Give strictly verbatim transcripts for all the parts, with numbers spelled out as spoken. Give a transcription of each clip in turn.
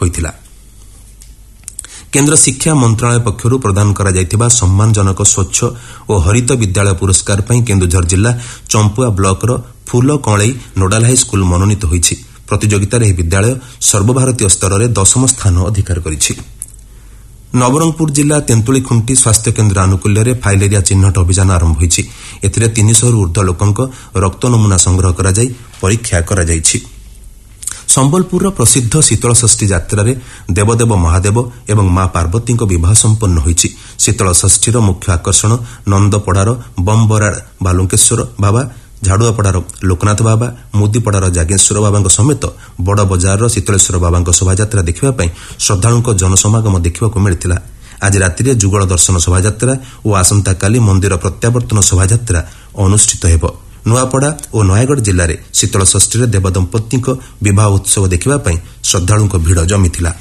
ହୋଇଥିଲା। केन्द्र शिक्षा मंत्रालय पक्षरू प्रदान करा जायतिबा सम्मानजनक स्वच्छ और हरित विद्यालय पुरस्कार पई केन्दुझर जिला चंपुआ ब्लॉक रो फूल कणई नोडाल हाई स्कूल मनोनीत होईछि। प्रतियोगितार यह विद्यालय सर्वभारतीय स्तर में दशम स्थान अधिकार करिछि। नवरंगपुर जिला तेंतुलीखुंटी स्वास्थ्य केन्द्र आनुकूल्य फाइलेरिया चिन्हट अभियान आरंभ होईछि। एथिरे तीन सौ रु ऊर्ध्व लोकंक रक्त नमूना संग्रह करा जाई परीक्षा करा जाईछि। संबलपुर प्रसिद्ध शीतल षष्ठी यात्रा रे देवदेव महादेव एवं मां पार्वती विवाह संपन्न होईछि। शीतल षष्ठीर मुख्य आकर्षण नंदपड़ार बमबरा बालुकेश्वर बाबा, झाड़ुआपड़ार लोकनाथ बाबा, मुदीपड़ार जागेश्वर बाबा समेत बड़ बजार शीतलेश्वर बाबा शोभायात्रा देखा श्रद्धालुओं जनसमागम देखा मिलता। आज राति जुगल दर्शन शोभायात्रा और आसंता काली मंदिर प्रत्यावर्तन शोभायात्रा अनुष्ठित हेब। नुआपड़ा और नयागढ़ जिले में शीतल षष्ठी देवदंपति विवाह उत्सव देखा श्रद्धालुओं भीड़ जमीला।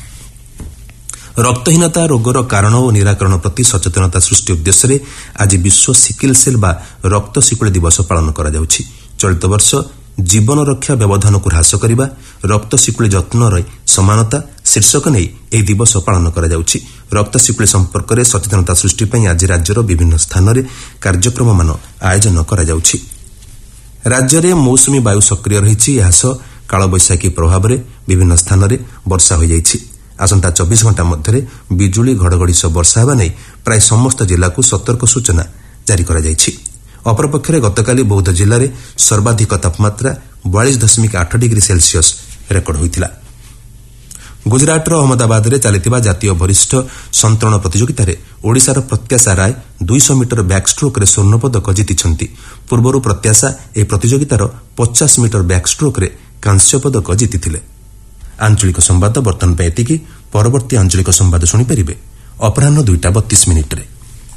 रक्तहीनता रोगर कारण और निराकरण प्रति सचेतनता सृष्टि उद्देश्य आज विश्व सिकिल सेल बा रक्त शिकुड़ी दिवस पालन करा जाउछि। चलित वर्ष जीवन रक्षा व्यवधान को ह्रास करने रक्त शिकुड़ी जत्न समानता शीर्षक नहीं यह दिवस पालन करा जाउछि। रक्त शिकुड़ी संपर्क में सचेतनता सृष्टि पई आज राज्यर विभिन्न स्थान में कार्यक्रम मान आयोजन करा जाउछि। राज्य में मौसुमी वायु सक्रिय रही कालबैशाखी प्रभाव में विभिन्न स्थान में वर्षा हो जाइछि। आसंता चौबीस घंटा मध्य बिजुली घड़घड़ी सह वर्षा होगा नहीं प्राय समस्त जिला को सतर्क सूचना जारी करा जाइछि। अपरपक्षे गतकाली बौद्ध जिले में सर्वाधिक तापमात्रा बयालीस दशमिक आठ डिग्री सेल्सियस रेकर्ड होइतिला। गुजरातर अहमदाबाद में चलता जातीय वरिष्ठ संतरण प्रतियोगिता ओडिशार प्रत्याशा राय दुई सौ मीटर बैकस्ट्रोक रे स्वर्ण पदक जीति। पूर्वर प्रत्याशा ए प्रतियोगितार पचास मीटर बैकस्ट्रोक रे कांस्य पदक जीति। आंचलिक संवाद बर्तन पे एतिकी। परवर्ती आंचलिक संवाद शुणिपारे अपराह दुईटा बत्तीस मिनिट रे।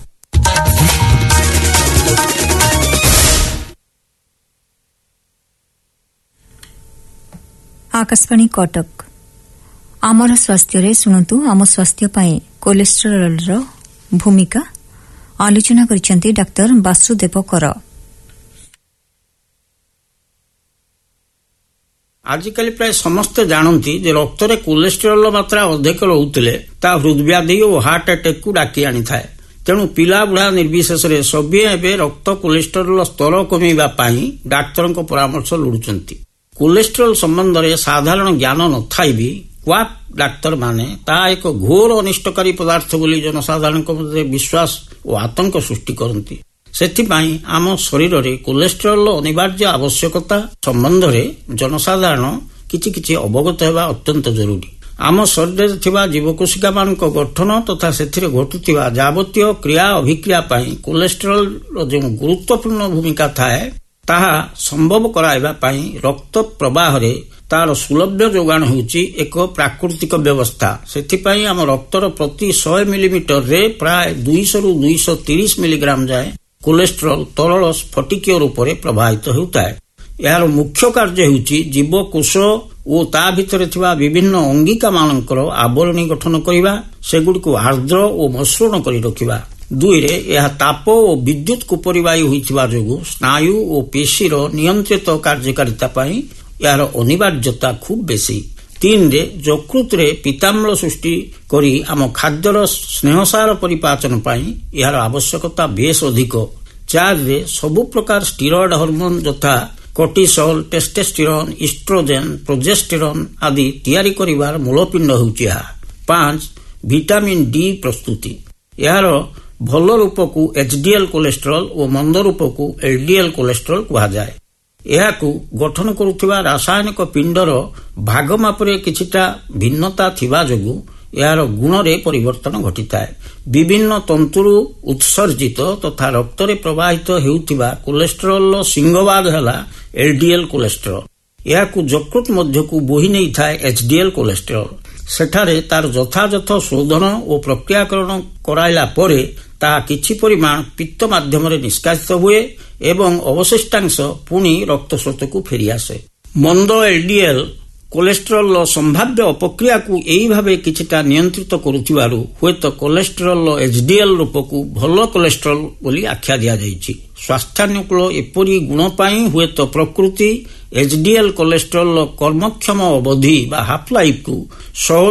आकाशवाणी कटक आमर स्वास्थ्य रे शुणु आम स्वास्थ्य पाए कोलेस्टेरोल भूमिका आलोचना करिसेंती डाक्टर वासुदेव कर। आजिकल प्राय समस्ते जानती जे रक्त रे कोलेस्टेरोल मात्रा अधिक रोते ता हृदव्याधि और हार्ट अटैक को डाकी आनी थाए। तेणु पिला बुढ़ा निर्विशेष सभी एवं रक्त कोलेस्टेरोल स्तर कमेवा डाक्तर परामर्श लोड़ुंट। कोलेस्टेरोल संबंध में साधारण ज्ञान न थाई भी क्वाक डाक्तर माने ता एक घोर अनिष्टकारी पदार्थ बोली जनसाधारण विश्वास और आतंक सृष्टि करती। सेथिपाई आम शरीर रे कोलेस्टेरोल अनिवार्य आवश्यकता संबंध में जनसाधारण किछि किछि अवगत हेबा अत्यंत जरूरी। आम शरीर थिबा जीवकोशिका मान गठन तथा सेथिरे घटुथिबा जावतीय क्रिया अभिक्रिया पाई कोलेस्टेरोल जो गुरुत्वपूर्ण भूमिका थाए ताहा संभव कराइबा पाई रक्त प्रवाह रे तार सुलभ्य जोगाण होउची एक प्राकृतिक व्यवस्था। सेथिपाई आम रक्तर प्रति सौ मिलीमीटर रे प्राय दुई सौ रु दुई सौ तीस मिलीग्राम जाए कोलेस्टेरोल तरल स्फटिकीय रूप में प्रभावित होता है। यार मुख्य कार्य होउची जीवकोश और ता भितर थिबा विभिन्न अंगिका मानकर आवरणी गठन करिबा, सेगुडी आर्द्र और मसृण करी रखिबा। दुई रे यह ताप और विद्युत कुपरिवायु होइथिबा जोगु स्नायु और पेशीर नियंत्रित कार्यकारिता पाई यार अनिवार्यता खूब बेसी। तीन रे यकृत रे पीताम्ल सृष्टि करी आम खाद्यर स्नेहसार परिपाचन पाई यार आवश्यकता बेस अधिक। चार रे सबु प्रकार स्टीरॉयड हार्मोन यथा कोर्टिसोल, टेस्टोस्टेरोन, इस्ट्रोजेन, प्रोजेस्टेरोन आदि तैयारी करिवार मूलपिंड होउची। पांच विटामिन डी प्रस्तुति यार भल रूप को एचडीएल कोलेस्टेरोल और मंद रूप को एलडीएल कोलेस्टेरोल कहा जाए। यहाकू गठन करुथिबा रासायनिक पिंडर भाग मापरे किछिटा भिन्नता थिबा जोगु यार गुण रे परिवर्तन घटिताए। विभिन्न तंतुरु उत्सर्जित तथा रक्त रे प्रवाहित हेउथिबा कोलेस्टेरोल सिंहभाग हैला एलडीएल कोलेस्टेरोल। यहाकू यकृत मध्य को बोही नहीं थाए एचडीएल कोलेस्टेरोल। सेठारे तार यथायथ शोधन और प्रक्रियाकरण कराइला परे ता किछि परिमाण पित्त माध्यम रे निष्कासित हुए एवं अवशिष्टांश पुणी रक्तस्रोत को फेरी आसे। मंद एलडीएल कोलेस्टेरोल संभाव्य अपक्रिया को यही भावे किछिटा नियंत्रित करुथिबारु हुएत कोलेस्टेरोल एचडीएल रूप को भल कोलेस्टेरोल बोली आख्या दिया जाइछि। स्वास्थ्यानुकूल एपरी गुण पाई हुएत प्रकृति एचडीएल कोलेस्टेरोल कर्मक्षम अवधि बा हाफ लाइफ को